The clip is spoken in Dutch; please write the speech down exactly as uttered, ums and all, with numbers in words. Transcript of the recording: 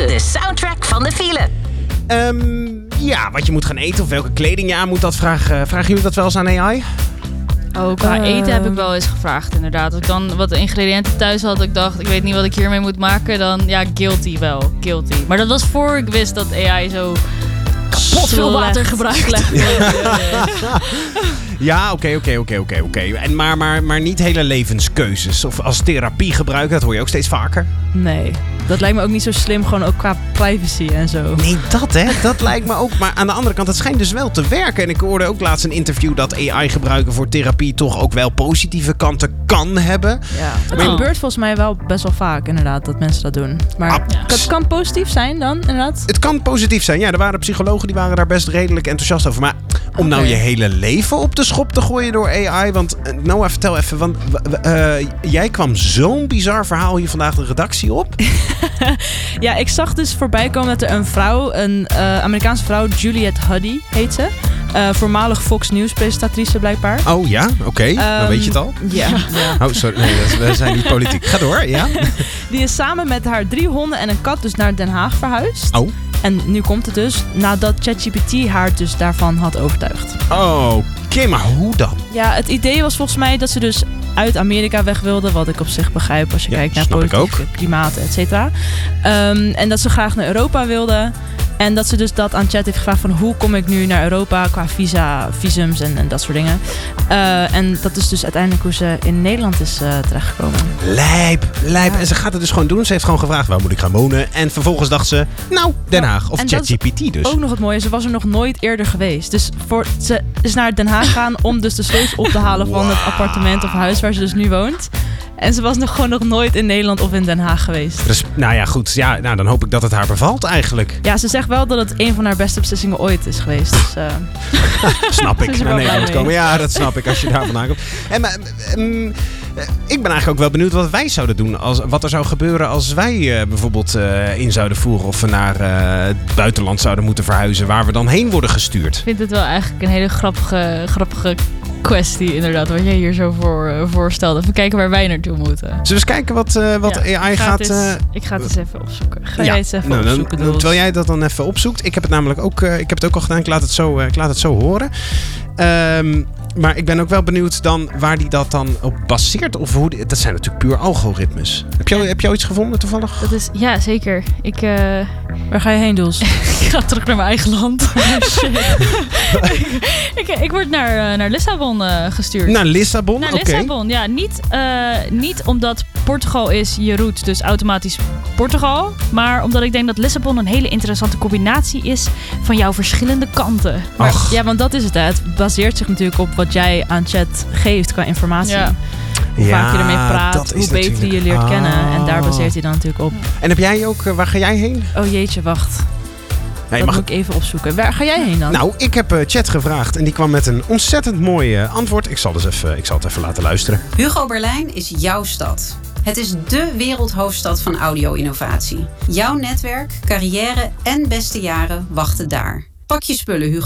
Tussen, de soundtrack van de file. Um, ja, wat je moet gaan eten of welke kleding je aan moet, dat vragen, vragen jullie dat wel eens aan A I? Oh, qua uh, eten heb ik wel eens gevraagd, inderdaad. Als ik dan wat ingrediënten thuis had, ik dacht, ik weet niet wat ik hiermee moet maken, dan ja, guilty wel. Guilty. Maar dat was voor ik wist dat A I zo kapot veel water gebruikt. Ja, oké, oké, oké, oké, oké. En maar, maar, maar niet hele levenskeuzes. Of als therapie gebruiken, dat hoor je ook steeds vaker. Nee, dat lijkt me ook niet zo slim, gewoon ook qua privacy en zo. Nee, dat hè, dat lijkt me ook. Maar aan de andere kant, het schijnt dus wel te werken. En ik hoorde ook laatst een interview dat A I gebruiken voor therapie toch ook wel positieve kanten kan hebben. Ja, het oh. gebeurt volgens mij wel best wel vaak inderdaad dat mensen dat doen. Maar ah, ja. het kan positief zijn dan inderdaad? Het kan positief zijn, ja. Er waren psychologen die waren daar best redelijk enthousiast over. Maar om okay. nou je hele leven op de schop te gooien door A I. Want Noah, vertel even, want uh, jij kwam zo'n bizar verhaal hier vandaag de redactie op. Ja, ik zag dus voorbij komen dat er een vrouw, een uh, Amerikaanse vrouw, Juliette Huddy heet ze. Uh, voormalig Fox News presentatrice blijkbaar. Oh ja, oké. Okay. Um, Dan weet je het al. Ja. ja. Oh, sorry. Nee, dat, we zijn niet politiek. Ga door, ja. Die is samen met haar drie honden en een kat dus naar Den Haag verhuisd. Oh. En nu komt het dus nadat ChatGPT haar dus daarvan had overtuigd. Oh, oké. Okay, maar hoe dan? Ja, het idee was volgens mij dat ze dus uit Amerika weg wilde. Wat ik op zich begrijp als je ja, kijkt naar politiek, klimaat, et cetera. Um, en dat ze graag naar Europa wilde. En dat ze dus dat aan Chat heeft gevraagd van hoe kom ik nu naar Europa qua visa, visums en, en dat soort dingen. Uh, en dat is dus uiteindelijk hoe ze in Nederland is uh, terechtgekomen. Lijp, lijp. Ja. En ze gaat het dus gewoon doen. Ze heeft gewoon gevraagd waar moet ik gaan wonen. En vervolgens dacht ze, nou, Den Haag. Of ChatGPT dus. Ook nog het mooie, ze was er nog nooit eerder geweest. Dus voor, ze is naar Den Haag gegaan om dus de sleutels op te halen wow. van het appartement of huis waar ze dus nu woont. En ze was nog gewoon nog nooit in Nederland of in Den Haag geweest. Dus, nou ja, goed. Ja, nou, dan hoop ik dat het haar bevalt eigenlijk. Ja, ze zegt wel dat het een van haar beste beslissingen ooit is geweest. Dus, uh... snap ik. Naar Nederland komen. Ja, dat snap ik als je daar vandaan komt. En, maar, um, ik ben eigenlijk ook wel benieuwd wat wij zouden doen. Als, wat er zou gebeuren als wij uh, bijvoorbeeld uh, in zouden voeren. Of we naar uh, het buitenland zouden moeten verhuizen. Waar we dan heen worden gestuurd. Ik vind het wel eigenlijk een hele grappige... grappige kwestie inderdaad, wat jij hier zo voor, uh, voorstelde. Even kijken waar wij naartoe moeten. Zullen we eens kijken wat, uh, wat ja, A I gaat... Eens, uh, ik ga het eens even opzoeken. Ga ja, jij het even nou, opzoeken? Dan, terwijl jij dat dan even opzoekt. Ik heb het namelijk ook, uh, ik heb het ook al gedaan. Ik laat het zo, uh, ik laat het zo horen. Um, maar ik ben ook wel benieuwd dan waar die dat dan op baseert. Of hoe die, dat zijn natuurlijk puur algoritmes. Heb jij, heb jij iets gevonden toevallig? Dat is, ja, zeker. Ik, uh, waar ga je heen, Doels? Ik ga terug naar mijn eigen land. Oh, shit. ik, ik, ik word naar, uh, naar Lissabon uh, gestuurd. Naar Lissabon? Naar okay. Lissabon, ja. Niet, uh, niet omdat Portugal is je route, dus automatisch Portugal. Maar omdat ik denk dat Lissabon een hele interessante combinatie is van jouw verschillende kanten. Maar, ja, want dat is het. Hè. Het baseert zich natuurlijk op wat jij aan Chat geeft qua informatie. Ja. Hoe ja, vaak je ermee praat, hoe beter je leert ah. kennen. En daar baseert hij dan natuurlijk op. En heb jij ook, waar ga jij heen? Oh jeetje, wacht. Nee, dat mag moet ik even opzoeken. Waar ga jij heen dan? Nou, ik heb uh, Chat gevraagd en die kwam met een ontzettend mooi uh, antwoord. Ik zal, dus even, ik zal het even laten luisteren. Hugo Berlijn is jouw stad. Het is dé wereldhoofdstad van audio-innovatie. Jouw netwerk, carrière en beste jaren wachten daar. Pak je spullen, Hugo.